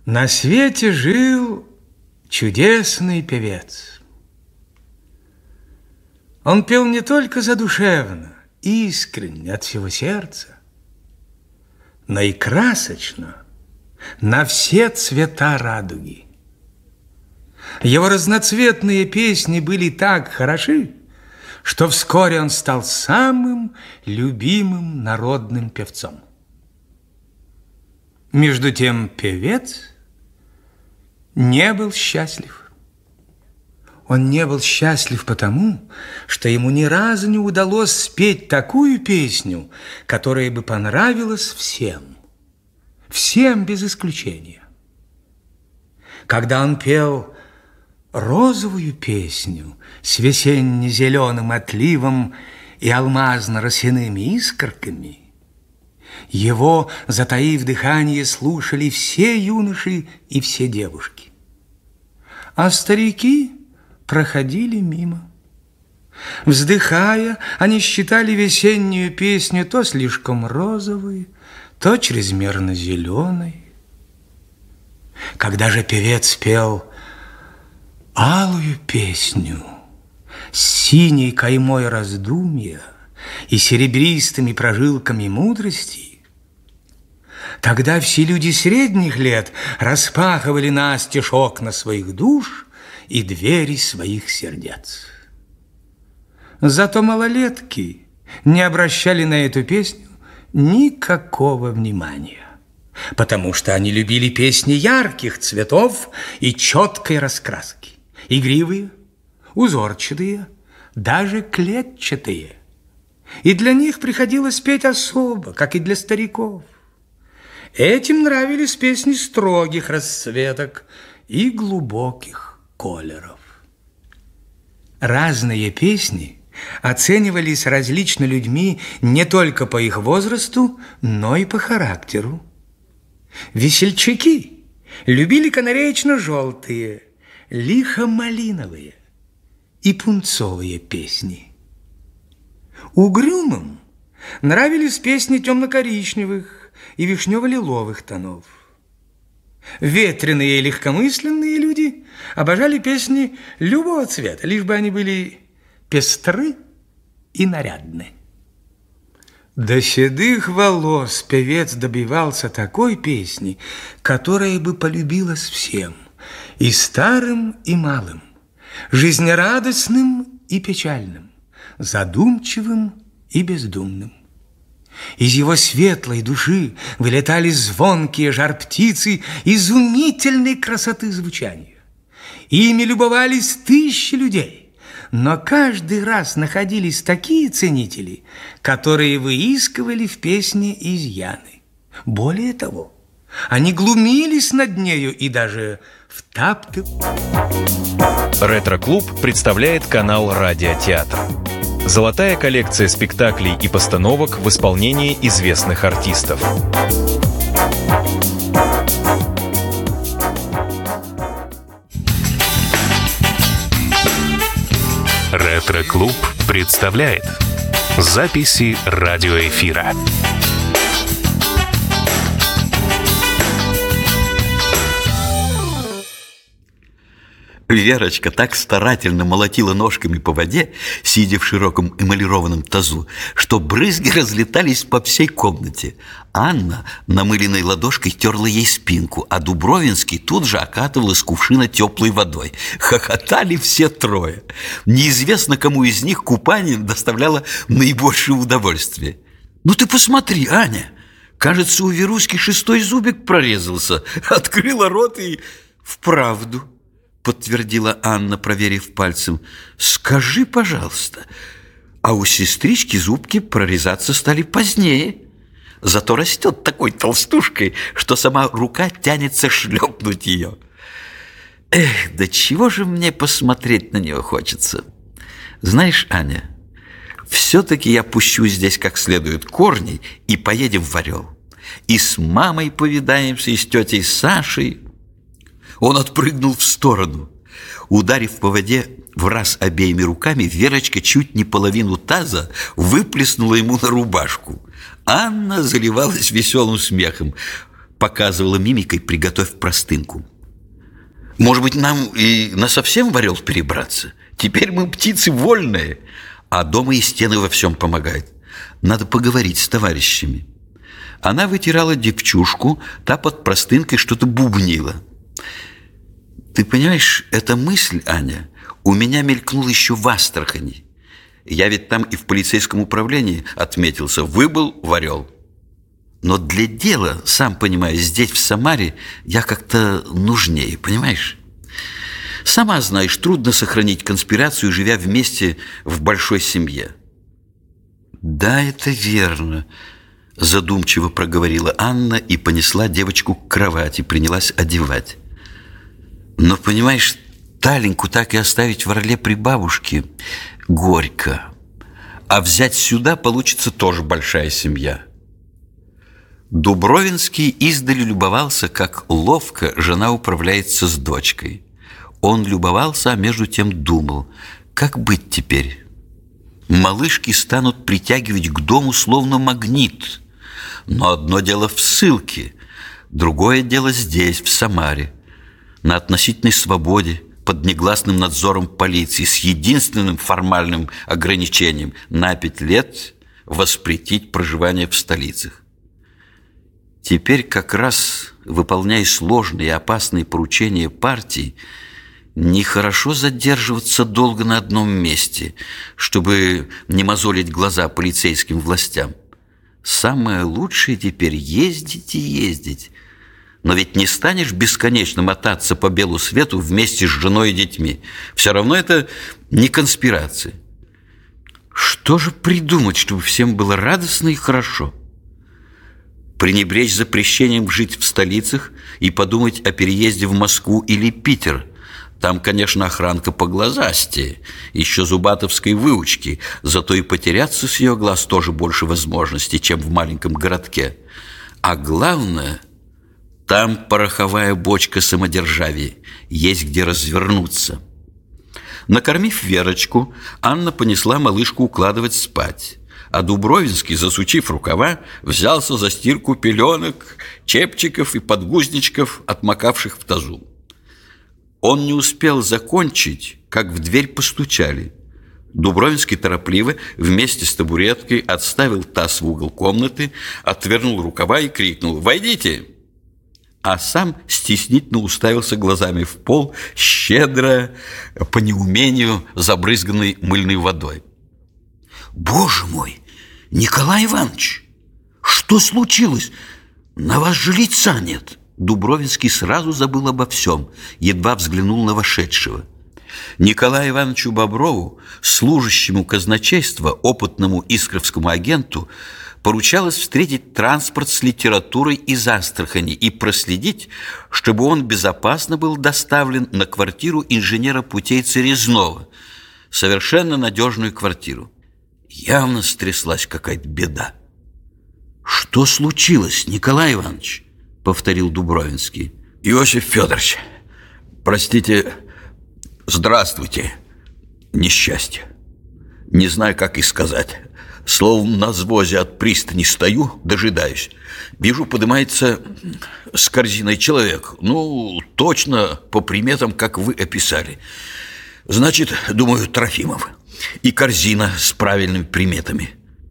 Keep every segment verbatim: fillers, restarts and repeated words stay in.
На свете жил чудесный певец. Он пел не только задушевно, искренне, от всего сердца, но и красочно, на все цвета радуги. Его разноцветные песни были так хороши, что вскоре он стал самым любимым народным певцом. Между тем певец не был счастлив. Он не был счастлив потому, что ему ни разу не удалось спеть такую песню, которая бы понравилась всем. Всем без исключения. Когда он пел розовую песню с весенне-зеленым отливом и алмазно-росяными искорками, его, затаив дыхание, слушали все юноши и все девушки. А старики проходили мимо. Вздыхая, они считали весеннюю песню то слишком розовой, то чрезмерно зеленой. Когда же певец пел алую песню с синей каймой раздумья и серебристыми прожилками мудрости, тогда все люди средних лет распахивали настежь окна своих душ и двери своих сердец. Зато малолетки не обращали на эту песню никакого внимания, потому что они любили песни ярких цветов и четкой раскраски, игривые, узорчатые, даже клетчатые. И для них приходилось петь особо, как и для стариков. Этим нравились песни строгих расцветок и глубоких колеров. Разные песни оценивались различно людьми не только по их возрасту, но и по характеру. Весельчаки любили канареечно-желтые, лихо-малиновые и пунцовые песни. Угрюмым нравились песни темно-коричневых и вишнево-лиловых тонов. Ветреные и легкомысленные люди обожали песни любого цвета, лишь бы они были пестры и нарядны. До седых волос певец добивался такой песни, которая бы полюбилась всем, и старым, и малым, жизнерадостным и печальным, задумчивым и бездумным. Из его светлой души вылетали звонкие жар-птицы изумительной красоты звучания. Ими любовались тысячи людей, но каждый раз находились такие ценители, которые выискивали в песне изъяны. Более того, они глумились над нею и даже втаптывали. Ретро-клуб представляет канал «Радиотеатр». Золотая коллекция спектаклей и постановок в исполнении известных артистов. Ретро-клуб представляет записи радиоэфира. Верочка так старательно молотила ножками по воде, сидя в широком эмалированном тазу, что брызги разлетались по всей комнате. Анна намыленной ладошкой терла ей спинку, а Дубровинский тут же окатывал из кувшина теплой водой. Хохотали все трое. Неизвестно, кому из них купание доставляло наибольшее удовольствие. «Ну ты посмотри, Аня! Кажется, у Веруськи шестой зубик прорезался». Открыла рот и... «Вправду», подтвердила Анна, проверив пальцем. «Скажи, пожалуйста, а у сестрички зубки прорезаться стали позднее, зато растет такой толстушкой, что сама рука тянется шлепнуть ее. Эх, да чего же мне посмотреть на нее хочется. Знаешь, Аня, все-таки я пущу здесь как следует корни и поедем в Орел. И с мамой повидаемся, и с тетей Сашей». Он отпрыгнул в сторону. Ударив по воде в раз обеими руками, Верочка чуть не половину таза выплеснула ему на рубашку. Анна заливалась веселым смехом. показывала мимикой «приготовь простынку». Может быть, нам и насовсем в Орел перебраться? Теперь мы птицы вольные, а дома и стены во всем помогают. Надо поговорить с товарищами. Она вытирала девчушку, та под простынкой что-то бубнила. Ты понимаешь, эта мысль, Аня, у меня мелькнула еще в Астрахани. Я ведь там и в полицейском управлении отметился, выбыл в Орел. Но для дела, сам понимаешь, здесь, в Самаре, я как-то нужнее, понимаешь? Сама знаешь, трудно сохранить конспирацию, живя вместе в большой семье. Да, это верно, задумчиво проговорила Анна и понесла девочку к кровати, принялась одевать. Но, понимаешь, Таленьку так и оставить в Орле при бабушке горько. А взять сюда получится тоже большая семья. Дубровинский издали любовался, как ловко жена управляется с дочкой. Он любовался, а между тем думал, как быть теперь? Малышки станут притягивать к дому словно магнит. Но одно дело в ссылке, другое дело здесь, в Самаре, на относительной свободе, под негласным надзором полиции, с единственным формальным ограничением – на пять лет воспретить проживание в столицах. Теперь, как раз выполняя сложные и опасные поручения партии, нехорошо задерживаться долго на одном месте, чтобы не мозолить глаза полицейским властям. Самое лучшее теперь ездить и ездить. Но ведь не станешь бесконечно мотаться по белу свету вместе с женой и детьми. Все равно это не конспирация. Что же придумать, чтобы всем было радостно и хорошо? Пренебречь запрещением жить в столицах и подумать о переезде в Москву или Питер. Там, конечно, охранка поглазастее, еще зубатовской выучки, зато и потеряться с ее глаз тоже больше возможностей, чем в маленьком городке. А главное, там пороховая бочка самодержавия, есть где развернуться. Накормив Верочку, Анна понесла малышку укладывать спать. А Дубровинский, засучив рукава, взялся за стирку пеленок, чепчиков и подгузничков, отмокавших в тазу. Он не успел закончить, как в дверь постучали. Дубровинский торопливо вместе с табуреткой отставил таз в угол комнаты, отвернул рукава и крикнул «Войдите!», а сам стеснительно уставился глазами в пол, щедро, по неумению, забрызганной мыльной водой. «Боже мой! Николай Иванович, что случилось? На вас же лица нет!» Дубровинский сразу забыл обо всем, едва взглянул на вошедшего. Николаю Ивановичу Боброву, служащему казначейства, опытному искровскому агенту, поручалось встретить транспорт с литературой из Астрахани и проследить, чтобы он безопасно был доставлен на квартиру инженера-путейца Резнова, совершенно надежную квартиру. Явно стряслась какая-то беда. «Что случилось, Николай Иванович?» — повторил Дубровинский. «Иосиф Федорович, простите, здравствуйте, несчастье. Не знаю, как и сказать. Словом, на взвозе от пристани стою, дожидаюсь. Вижу, поднимается с корзиной человек. Ну, точно по приметам, как вы описали. Значит, думаю, Трофимов. И корзина с правильными приметами.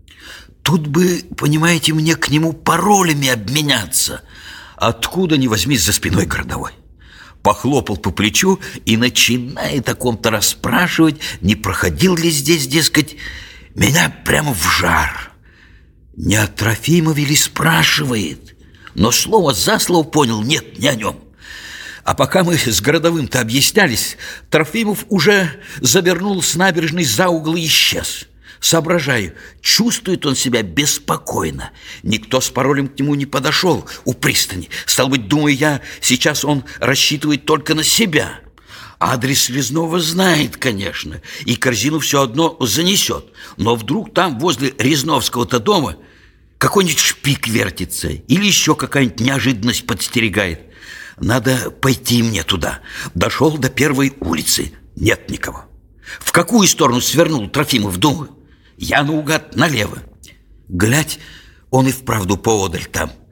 Тут бы, понимаете, мне к нему паролями обменяться. Откуда ни возьмись за спиной городовой. Похлопал по плечу и начинает о ком-то расспрашивать, не проходил ли здесь, дескать, меня прямо в жар. Не о Трофимове ли спрашивает, но слово за слово понял, нет, не о нем. А пока мы с городовым-то объяснялись, Трофимов уже завернул с набережной за угол и исчез. Соображаю, чувствует он себя беспокойно. Никто с паролем к нему не подошел у пристани. Стал быть, думаю я, сейчас он рассчитывает только на себя. Адрес Резнова знает, конечно, и корзину все одно занесет. Но вдруг там, возле Резновского-то дома, какой-нибудь шпик вертится или еще какая-нибудь неожиданность подстерегает. Надо пойти мне туда. Дошел до первой улицы. Нет никого. В какую сторону свернул Трофимов, думаю? Я наугад налево. Глядь, он и вправду поодаль там.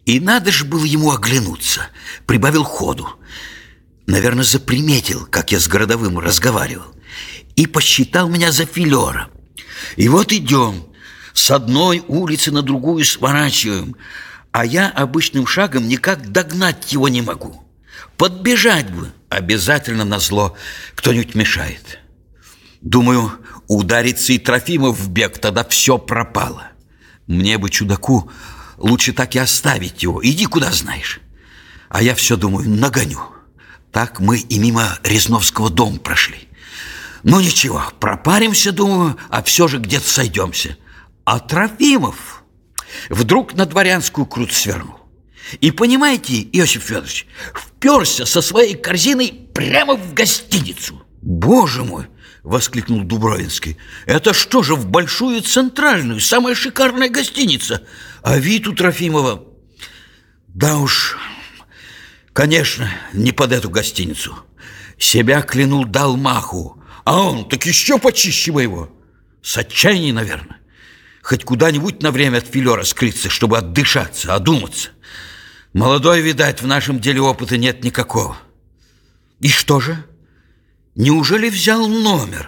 И надо же было ему оглянуться. Прибавил ходу. Наверное, заприметил, как я с городовым разговаривал. И посчитал меня за филера. И вот идем. С одной улицы на другую сворачиваем. А я обычным шагом никак догнать его не могу. Подбежать бы. Обязательно назло кто-нибудь мешает. Думаю, ударится и Трофимов в бег, тогда все пропало. Мне бы, чудаку, лучше так и оставить его. Иди куда знаешь. А я все думаю, нагоню. Так мы и мимо Резновского дома прошли. Ну ничего, пропаримся, думаю, а все же где-то сойдемся. А Трофимов вдруг на Дворянскую круто свернул. И понимаете, Иосиф Федорович, вперся со своей корзиной прямо в гостиницу. Боже мой! — воскликнул Дубровинский. «Это что же, в Большую Центральную, самая шикарная гостиница? А вид у Трофимова...» «Да уж, конечно, не под эту гостиницу. Себя, клянул, дал маху, а он так еще почище моего. С отчаяния, наверное. Хоть куда-нибудь на время от филера скрыться, чтобы отдышаться, одуматься. Молодой, видать, в нашем деле опыта нет никакого. И что же? Неужели взял номер?»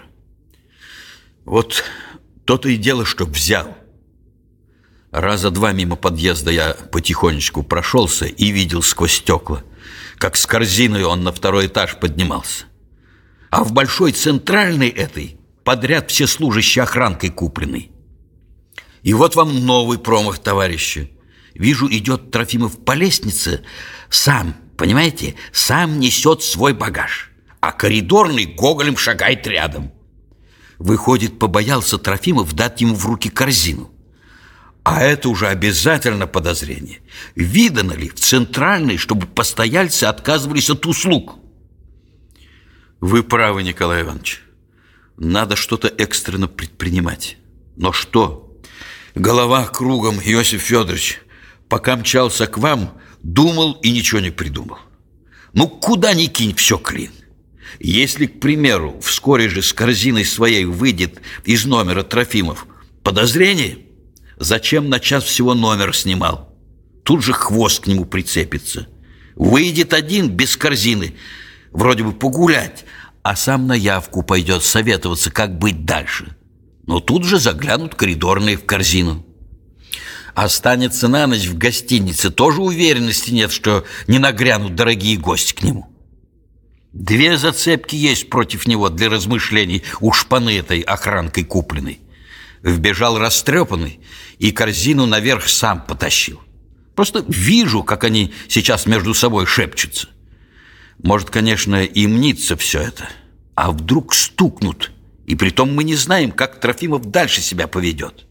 «Вот то-то и дело, что взял. Раза два мимо подъезда я потихонечку прошелся и видел сквозь стекла, как с корзиной он на второй этаж поднимался. А в Большой Центральной этой подряд все служащие охранкой куплены. И вот вам новый промах, товарищи. Вижу, идет Трофимов по лестнице, сам, понимаете, сам несет свой багаж, а коридорный гоголем шагает рядом. Выходит, побоялся Трофимов дать ему в руки корзину. А это уже обязательно подозрение. Видано ли в Центральной, чтобы постояльцы отказывались от услуг?» «Вы правы, Николай Иванович. Надо что-то экстренно предпринимать. Но что? Голова кругом, Иосиф Федорович. Пока мчался к вам, думал и ничего не придумал. Ну, куда ни кинь, все клин. Если, к примеру, вскоре же с корзиной своей выйдет из номера Трофимов подозрение, зачем на час всего номер снимал? Тут же хвост к нему прицепится. Выйдет один без корзины, вроде бы погулять, а сам на явку пойдет советоваться, как быть дальше. Но тут же заглянут коридорные в корзину. Останется на ночь в гостинице, тоже уверенности нет, что не нагрянут дорогие гости к нему. Две зацепки есть против него для размышлений у шпаны этой охранкой купленной. Вбежал растрепанный и корзину наверх сам потащил. Просто вижу, как они сейчас между собой шепчутся. Может, конечно, и мнится все это. А вдруг стукнут, и притом мы не знаем, как Трофимов дальше себя поведет.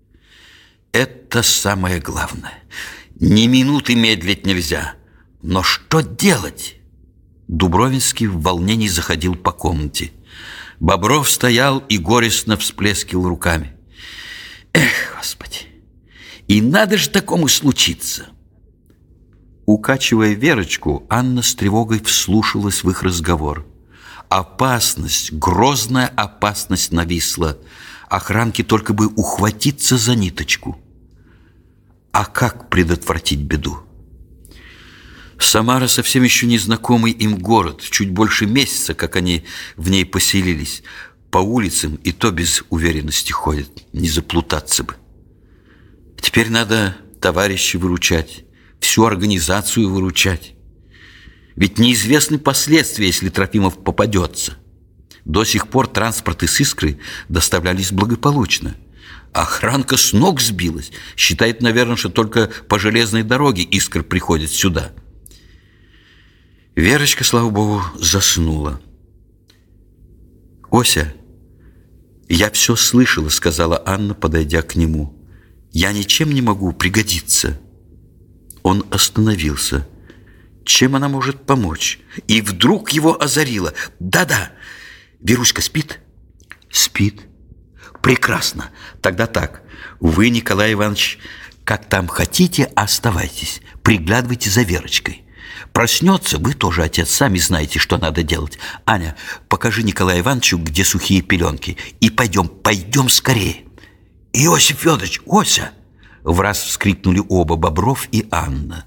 Это самое главное. Ни минуты медлить нельзя. Но что делать? Дубровинский в волнении заходил по комнате. Бобров стоял и горестно всплескивал руками. Эх, Господи! И надо же такому случиться! Укачивая Верочку, Анна с тревогой вслушалась в их разговор. Опасность, грозная опасность нависла. Охранке только бы ухватиться за ниточку. А как предотвратить беду? Самара совсем еще незнакомый им город. Чуть больше месяца, как они в ней поселились. По улицам и то без уверенности ходят. Не заплутаться бы. Теперь надо товарищей выручать, всю организацию выручать. Ведь неизвестны последствия, если Трофимов попадется. До сих пор транспорты с Искрой доставлялись благополучно. Охранка с ног сбилась. Считает, наверное, что только по железной дороге Искра приходит сюда. Верочка, слава богу, заснула. «Ося, я все слышала», — сказала Анна, подойдя к нему. «Я ничем не могу пригодиться». Он остановился. Чем она может помочь? И вдруг его озарило. «Да-да, Веруська спит?» «Спит». «Прекрасно. Тогда так. Вы, Николай Иванович, как там хотите, оставайтесь. Приглядывайте за Верочкой. Проснется, вы тоже, отец, сами знаете, что надо делать. Аня, покажи Николаю Ивановичу, где сухие пеленки. И пойдем, пойдем скорее». «Иосиф Федорович, Ося, Враз вскрикнули оба, Бобров и Анна.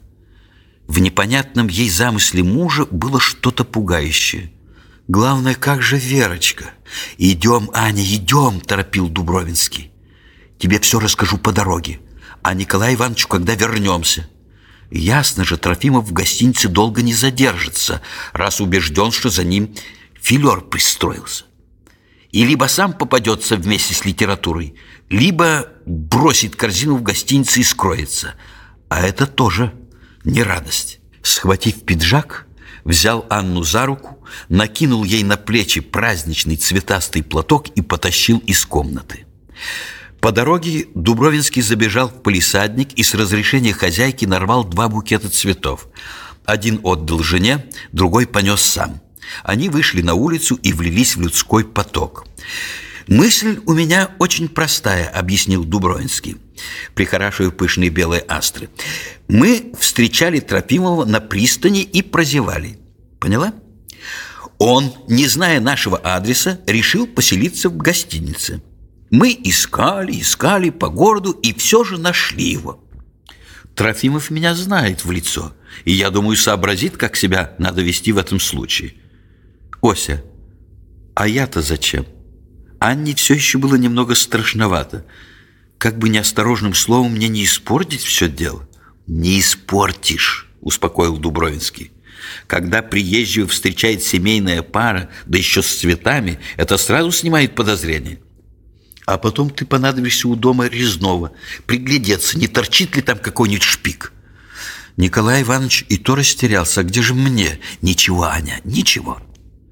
В непонятном ей замысле мужа было что-то пугающее. «Главное, как же Верочка?» «Идем, Аня, идем!» – торопил Дубровинский. «Тебе все расскажу по дороге, а Николаю Ивановичу, когда вернемся». Ясно же, Трофимов в гостинице долго не задержится, раз убежден, что за ним филер пристроился. И либо сам попадется вместе с литературой, либо бросит корзину в гостинице и скроется. А это тоже не радость. Схватив пиджак, взял Анну за руку, накинул ей на плечи праздничный цветастый платок и потащил из комнаты. По дороге Дубровинский забежал в палисадник и с разрешения хозяйки нарвал два букета цветов. Один отдал жене, другой понес сам. Они вышли на улицу и влились в людской поток. «Мысль у меня очень простая», — объяснил Дубровинский, прихорашивая пышные белые астры. «Мы встречали Трофимова на пристани и прозевали. Поняла? Он, не зная нашего адреса, решил поселиться в гостинице. Мы искали, искали по городу и все же нашли его. Трофимов меня знает в лицо, и, я думаю, сообразит, как себя надо вести в этом случае. Ося, а я-то зачем?» Анне все еще было немного страшновато. Как бы неосторожным словом мне не испортить все дело. «Не испортишь», — успокоил Дубровинский. «Когда приезжую встречает семейная пара, да еще с цветами, это сразу снимает подозрение. А потом ты понадобишься у дома резного, приглядеться, не торчит ли там какой-нибудь шпик». Николай Иванович и то растерялся. «А где же мне?» «Ничего, Аня, ничего».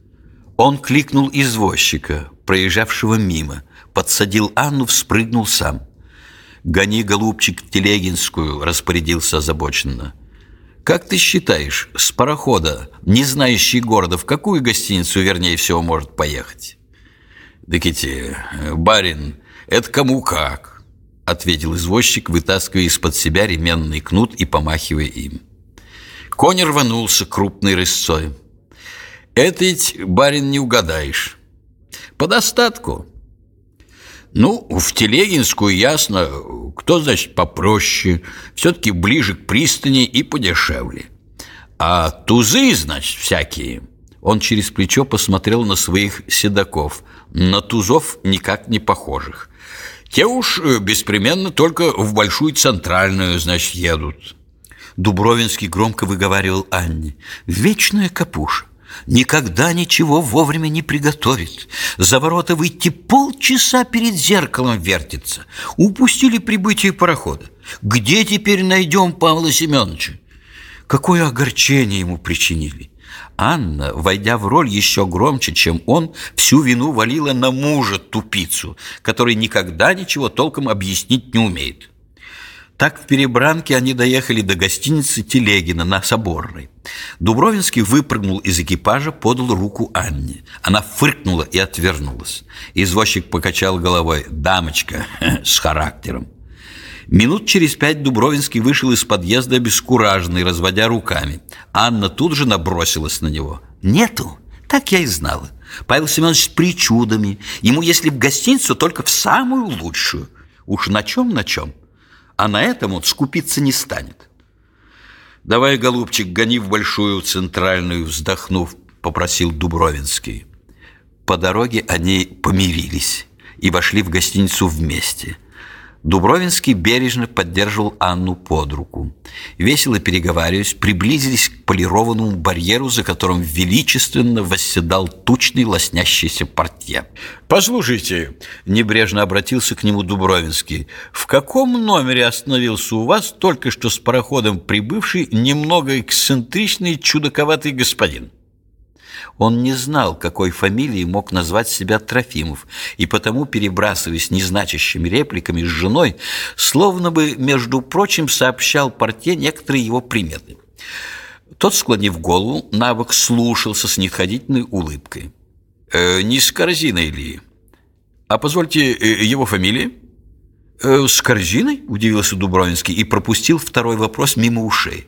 Он кликнул извозчика, проезжавшего мимо, подсадил Анну, вспрыгнул сам. «Гони, голубчик, в Телегинскую», — распорядился озабоченно. «Как ты считаешь, с парохода, не знающий города, в какую гостиницу, вернее всего, может поехать?» «Даките, барин, это кому как», — ответил извозчик, вытаскивая из-под себя ременный кнут и помахивая им. Конь рванулся крупной рысцой. «Это ведь, барин, не угадаешь. По достатку. Ну, в Телегинскую, ясно, кто, значит, попроще, все-таки ближе к пристани и подешевле. А тузы, значит, всякие». Он через плечо посмотрел на своих седаков, на тузов никак не похожих. «Те уж беспременно только в Большую Центральную, значит, едут». Дубровинский громко выговаривал Анне: «Вечная капуша. Никогда ничего вовремя не приготовит. За ворота выйти полчаса перед зеркалом вертится. Упустили прибытие парохода. Где теперь найдем Павла Семеновича?» Какое огорчение ему причинили. Анна, войдя в роль еще громче, чем он, всю вину валила на мужа-тупицу, который никогда ничего толком объяснить не умеет. Так в перебранке они доехали до гостиницы Телегина на Соборной. Дубровинский выпрыгнул из экипажа, подал руку Анне. Она фыркнула и отвернулась. Извозчик покачал головой: «Дамочка с характером». Минут через пять Дубровинский вышел из подъезда обескураженный, разводя руками. Анна тут же набросилась на него. «Нету? Так я и знала. Павел Семенович с причудами. Ему, если в гостиницу, только в самую лучшую. Уж на чем, на чем. А на этом он скупиться не станет». «Давай, голубчик, гони в Большую Центральную», — вздохнув, попросил Дубровинский. По дороге они помирились и вошли в гостиницу вместе. Дубровинский бережно поддерживал Анну под руку. Весело переговариваясь, приблизились к полированному барьеру, за которым величественно восседал тучный лоснящийся портье. «Послушайте», — небрежно обратился к нему Дубровинский, «в каком номере остановился у вас только что с пароходом прибывший немного эксцентричный чудаковатый господин?» Он не знал, какой фамилией мог назвать себя Трофимов, и потому, перебрасываясь незначащими репликами с женой, словно бы, между прочим, сообщал портье некоторые его приметы. Тот, склонив голову, набок слушал со снисходительной улыбкой. «Э, «Не с корзиной ли? А позвольте, э, его фамилия?» э, «С корзиной?» – удивился Дубровинский и пропустил второй вопрос мимо ушей.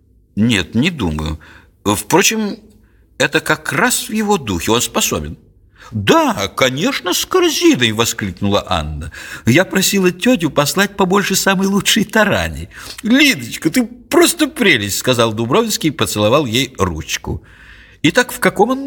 «Нет, не думаю. Впрочем, это как раз в его духе, он способен. «Да, конечно, с корзиной!» – воскликнула Анна. «Я просила тетю послать побольше самой лучшей тарани». «Лидочка, ты просто прелесть!» – сказал Дубровский и поцеловал ей ручку. «Итак, в каком он